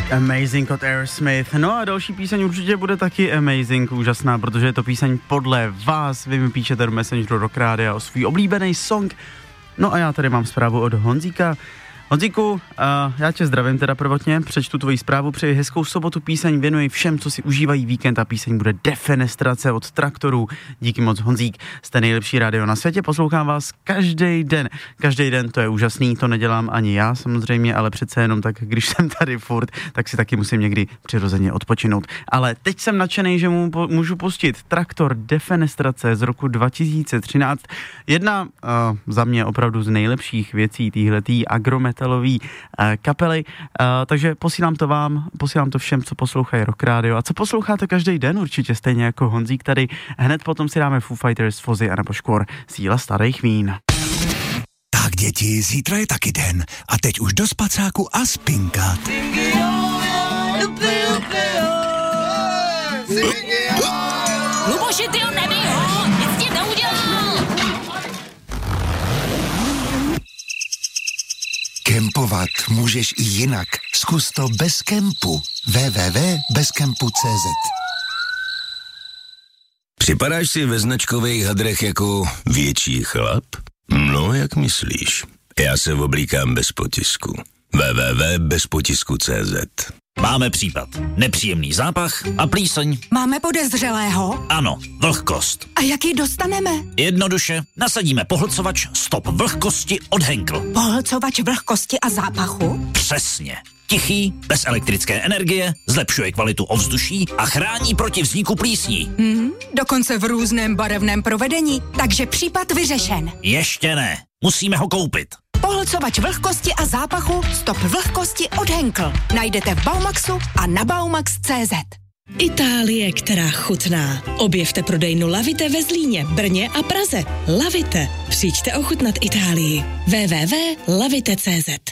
Amazing od Aerosmith. No a další píseň určitě bude taky amazing, úžasná, protože je to píseň podle vás. Vy mi píšete do Messengeru Rock Rádia o svůj oblíbený song. No a já tady mám zprávu od Honzíka. Honzíku, já tě zdravím teda prvotně, přečtu tvoji zprávu, přeji hezkou sobotu, píseň věnuji všem, co si užívají víkend a píseň bude Defenestrace od Traktorů. Díky moc, Honzík, jste nejlepší rádio na světě, poslouchám vás každý den, to je úžasný, to nedělám ani já samozřejmě, ale přece jenom tak, když jsem tady furt, tak si taky musím někdy přirozeně odpočinout. Ale teď jsem nadšenej, že můžu pustit Traktor Defenestrace z roku 2013, jedna za mě opravdu z nejlepších věcí téhletý agrometalové kapely, takže posílám to vám, posílám to všem, co poslouchají Rock Radio a co posloucháte každý den určitě, stejně jako Honzík tady. Hned potom si dáme Foo Fighters, Fozzy a nebo Škvor, Síla starých vín. Tak děti, zítra je taky den a teď už do spacáku a spinkat. Luboši, ty ho nebij ho, nic ti neudělal. Kempovat můžeš i jinak. Zkus to bez kempu. www.bezkempu.cz. Připadáš si ve značkových hadrech jako větší chlap? No, jak myslíš? Já se oblíkám bez potisku. www.bezpotisku.cz. Máme případ. Nepříjemný zápach a plíseň. Máme podezřelého? Ano, vlhkost. A jak ji dostaneme? Jednoduše nasadíme pohlcovač Stop vlhkosti od Henkel. Pohlcovač vlhkosti a zápachu? Přesně. Tichý, bez elektrické energie, zlepšuje kvalitu ovzduší a chrání proti vzniku plísní. Dokonce v různém barevném provedení, takže případ vyřešen. Ještě ne. Musíme ho koupit. Pohlcovač vlhkosti a zápachu Stop vlhkosti od Henkel. Najdete v Baumaxu a na baumax.cz. Itálie, která chutná. Objevte prodejnu Lavite ve Zlíně, Brně a Praze. Lavite. Přijďte ochutnat Itálii. www.lavite.cz.